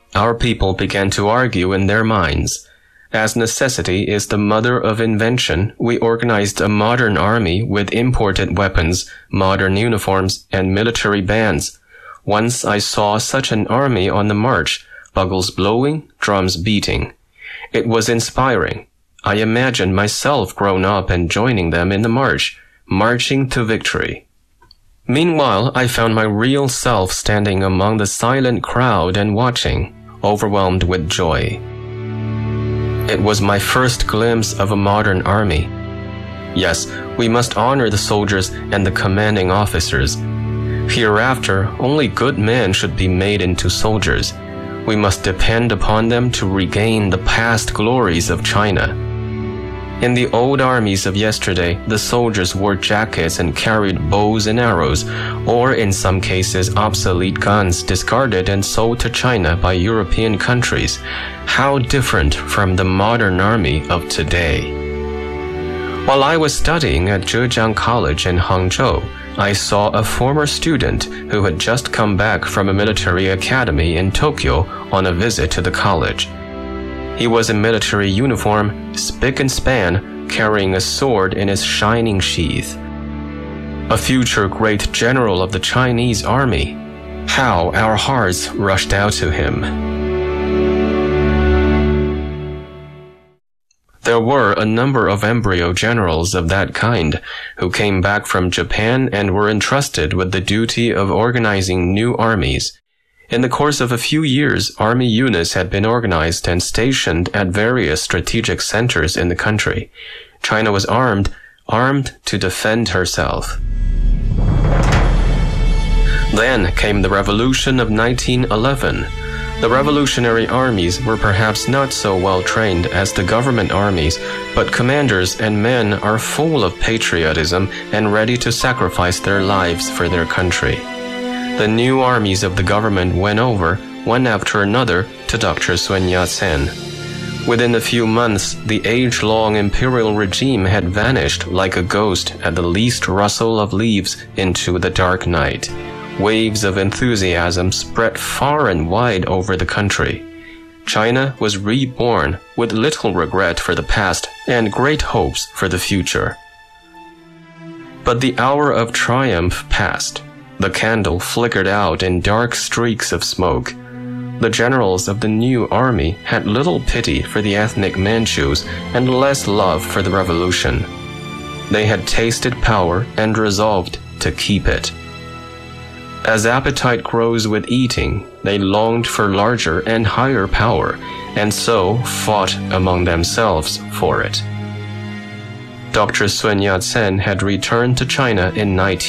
Our people began to argue in their minds. As necessity is the mother of invention, we organized a modern army with imported weapons, modern uniforms, and military bands. Once I saw such an army on the march, bugles blowing, drums beating. It was inspiring. I imagined myself grown up and joining them in the march, marching to victory. Meanwhile, I found my real self standing among the silent crowd and watching, overwhelmed with joy. It was my first glimpse of a modern army. Yes, we must honor the soldiers and the commanding officers. Hereafter, only good men should be made into soldiers. We must depend upon them to regain the past glories of China. In the old armies of yesterday, the soldiers wore jackets and carried bows and arrows, or in some cases obsolete guns discarded and sold to China by European countries. How different from the modern army of today. While I was studying at Zhejiang College in Hangzhou, I saw a former student who had just come back from a military academy in Tokyo on a visit to the college. He was in military uniform, spick and span, carrying a sword in his shining sheath. A future great general of the Chinese army. How our hearts rushed out to him. There were a number of embryo generals of that kind who came back from Japan and were entrusted with the duty of organizing new armies. In the course of a few years, army units had been organized and stationed at various strategic centers in the country. China was armed to defend herself. Then came the Revolution of 1911. The revolutionary armies were perhaps not so well trained as the government armies, but commanders and men are full of patriotism and ready to sacrifice their lives for their country. The new armies of the government went over, one after another, to Dr. Sun Yat-sen. Within a few months, the age-long imperial regime had vanished like a ghost at the least rustle of leaves into the dark night. Waves of enthusiasm spread far and wide over the country. China was reborn with little regret for the past and great hopes for the future. But the hour of triumph passed. The candle flickered out in dark streaks of smoke. The generals of the new army had little pity for the ethnic Manchus and less love for the revolution. They had tasted power and resolved to keep it. As appetite grows with eating, they longed for larger and higher power, and so fought among themselves for it. Dr. Sun Yat-sen had returned to China in